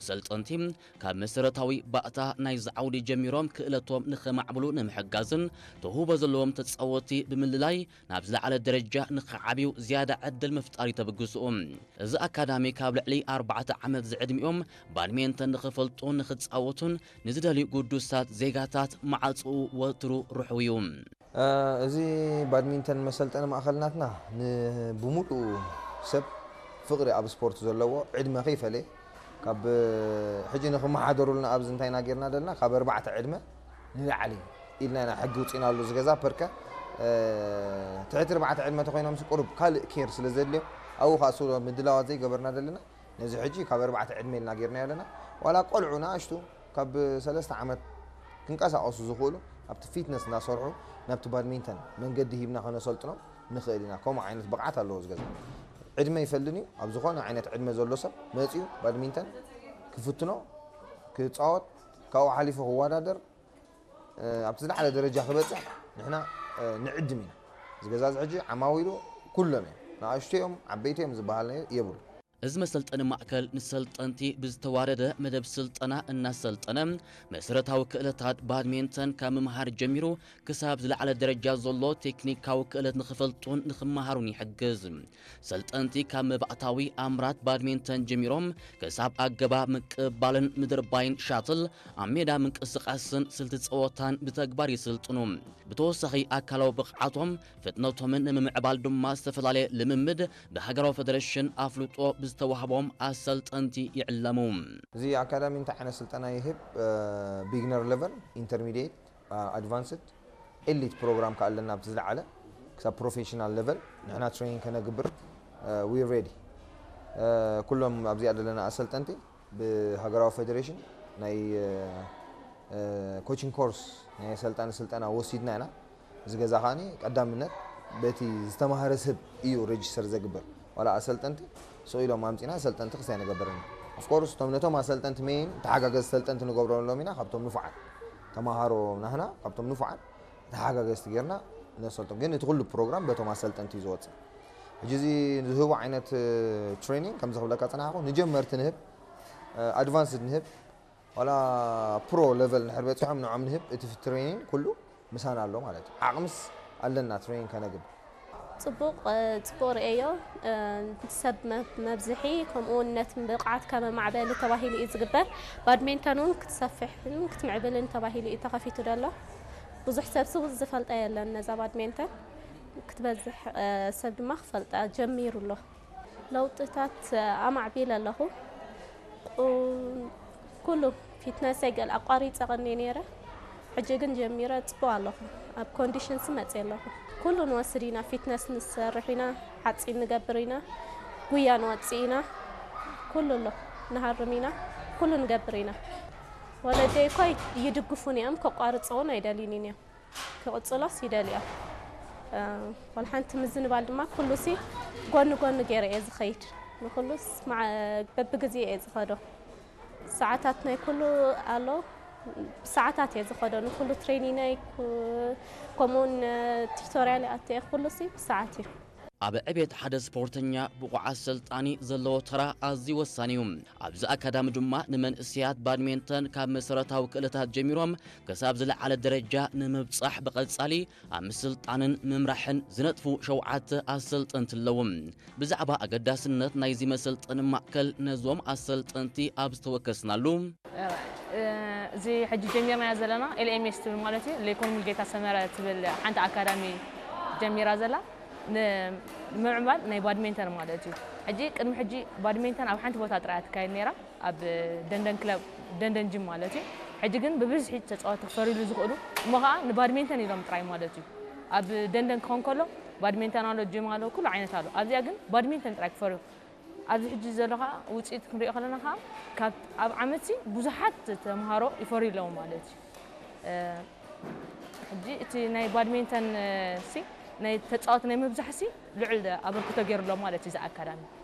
ሰልጠንቲ ካብ መሰረታዊ ባእታ ናይ ዝዓውዲ ጀሚሮም ክእለቶም ንኸማዕብሉ ንምሕጋዝን ተሁቦ ዘለዎም ተጻወቲ ብምልላይ ናብ ዝለዓለ ደረጃ ንኽዓብዩ ዝያዳ ዕድል ምፍጣር ይተበግስኡ እዚ ኣካዳሚ ካብ ልዕሊ 4 ዓመት ዝዕድሚኦም ባድሜንተን ንኽፈልጡን ንኽጻወቱን ንዝደልዩ ቅዱሳት ዜጋታት ማዓጽኡ ወትሩ ርሕውዩ እዚ ባድሚንተን መሰልጠኒ ማእኸልናትና ብሙሉእ ሰብ ፍቅሪ ኣብ ስፖርት ዘለዎ ዕድመ ከይፈለ ካብ ሕጂ ንኽመሓደሩልና ኣብዚ እንታይና ጌርና ደልና ካብ 4 ዕድመ ንላዕሊ ኢልና ሕጊ ውፅኢናሉ ዝገዛ ፐርከ ትሕቲ 4 ዕድመ ተኮይኖም ቁርብ ካልእ ኬር ስለ ዘድልዮ ኣብኡ ካሱ ምድላዋት ዘይገበርና ደለና ነዚ ሕጂ ካብ 4 ዕድመ ኢልና ጌርና ያለና ዋላ ቆልዑና ኣሽቱ ካብ 3 ዓመት ክንቀሳቀሱ ዝኽእሉ ኣብቲ ፊትነስ እናሰርሑ ናብቲ ባድሚንተን መንገዲ ሂብና ከነሰልጥኖም ንኽእል ኢና ከምኡ ዓይነት ብቕዓት ኣለዎ ዝገዛ ዕድመ ይፈልኒ ኣብ ዝኾነ ዓይነት ዕድመ ዘሎ ሰብ መፂኡ ባድሚንተን ክፍትኖ ክፃወት ካብኡ ሓሊፉ ክወዳደር ኣብቲ ዝለዓለ ደረጃ ክበፅሕ ንሕና ንዕድም ኢና ዝገዛ ሕጂ ዓማዊሉ ኩሎም እዮም ንኣሽተዮም ዓበይተዮም ዝበሃል የብሉ እዚ መሰልጠኒ ማእከል ንሰልጠንቲ ብዝተዋረደ መደብ ስልጠና እናሰልጠነ መሰረታዊ ክእለታት ባድሚንተን ካብ ምምሃር ጀሚሩ ክሳብ ዝለዓለ ደረጃ ዘሎ ቴክኒካዊ ክእለት ንኽፈልጡን ንኽመሃሩን ይሕግዝ ሰልጠንቲ ካብ መባእታዊ ኣምራት ባድሚንተን ጀሚሮም ክሳብ ኣገባብ ምቅባልን ምድርባይን ሻትል ኣብ ሜዳ ምንቅስቃስን ስልቲ ፀወታን ብተግባር ይስልጥኑ ብተወሳኺ ኣካላዊ ብቕዓቶም ፍጥነቶምን ንምምዕባል ድማ ዝተፈላለየ ልምምድ ብሃገራዊ ፌደሬሽን ኣፍልጦ ዝተዋህቦም ኣሰልጠንቲ ይዕለሙ እዚ ኣካዳሚ እንታይ ዓይነት ስልጠና ይህብ ቢግነር ሌቨል ኢንተርሚዲየት ኣድቫንስድ ኤሊት ፕሮግራም ካለና ብዝለዓለ ክሳብ ፕሮፌሽናል ሌቨል ንሕና ትሬኒንግ ከነግብር ዊ ሬዲ ኩሎም ኣብዚ ኣለና ኣሰልጠንቲ ብሃገራዊ ፌደሬሽን ናይ ኮቺንግ ኮርስ ናይ ስልጠና ወሲድና ኢና ዝገዛ ኻኒ ቀዳምነት በቲ ዝተማሃረ ሰብ እዩ ሬጅስተር ዘግብር ዋላ ኣሰልጠንቲ سويلهم أمتنا سلطنة تخسينا قبرنا. of course تمنتهم ما سلطنة مين تحقق سلطنة نقبرنا لومينا خبطهم نفعل. تماهروا نحنا خبطهم نفعل. تحقق استجرنا نسلطن جن يدخل البرنامج بتوع ما سلطنة تيزوت. جزء هو عينة training كم زخم لك أنا هقول نجمر تنهب advanced نهب ولا pro level نحربت فيها من عم نهب في training كله مثلا علوم على ده. عقمس علنا training كنا قبل. صبوق سبور ايو سب مبزحي كمون نت بقعات كما معبل تواهيلي يزغبر بادمنتونون كتصفح كتمعبل تواهيلي تخفيتو دالو بزح سب سو زفلط يلا نزا بادمنتون كتبزح سب ما خفلط جميرو له لوطتات امعبيل له كله فتنس يقل اقاري تغني نيره حجيجن جميره تبو له اب كونديشنز مصيله كله نوصلينا فيتنس نسرحينا حاصين نقبرينا ويا نوصينا كله له نهرمينا كله نقبرينا ولا دي كوي يدقفوني ام كقارصون ايدالينينيا كقصلاس يداليا والحنت مزن بالدما كله سي غون غير از خيت نخلص مع ببغزي از خدو ساعاتنا كله الو ساعات يزخدون كل ترينيناي كومون تيتوريال اتي كل سي ساعتي ኣብ ዕቤት ሓደ ስፖርተኛ ብቑዓት ስልጣኒ ዘለዎ ተራ ኣዝዩ ወሳኒ እዩ ኣብዚ ኣካዳሚ ድማ ንመንእስያት ባድሚንተን ካብ መሰረታዊ ክእለታት ጀሚሮም ክሳብ ዝለዓለ ደረጃ ንምብፃሕ ብቐጻሊ ኣብ ምስልጣንን ምምራሕን ዝነጥፉ 7 ኣሰልጠንቲ ኣለዉ ብዛዕባ ኣገዳስነት ናይዚ መሰልጠኒ ማእከል ነዞም ኣሰልጠንቲ ኣብ ዝተወከስናሉ እዚ ሕጂ ጀሚርና ዘለና ኤልኤምኤስ ትብል ማለት እዩ ለኢኮኖሚ ጌታ ሰመረ ትብል ሓንቲ ኣካዳሚ ጀሚራ ዘላ ንምዕባል ናይ ባድሚንተን ማለት እዩ ሕጂ ቅድሚ ሕጂ ባድሚንተን ኣብ ሓንቲ ቦታ ጥራይ ትካየድ ነይራ ኣብ ደንደን ክለብ ደንደን ጂም ማለት እዩ ሕጂ ግን ብብዝሒ ተጻወቱ ክፈሪሉ ዝኽእሉ እሞ ከዓ ንባድሚንተን ኢሎም ጥራይ ማለት እዩ ኣብ ደንደን ክኾን ከሎ ባድሚንተን ኣሎ ጂም ኣሎ ኩሉ ዓይነት ኣሎ ኣብዚኣ ግን ባድሚንተን ጥራይ ክፈርዩ ኣብዚ ሕጂ ዘሎ ከዓ ውፅኢት ክንሪኦ ከለና ከዓ ካብ ኣብ ዓመት ብዙሓት ተምሃሮ ይፈርዩሎም ማለት እዩ ሕጂ እቲ ናይ ባድሚንተን ናይ ተጻወት ናይ ምብዛሕ ልዑል ኣበርክቶ ገይሩሎም ማለት እዩ ዛ ኣካዳሚ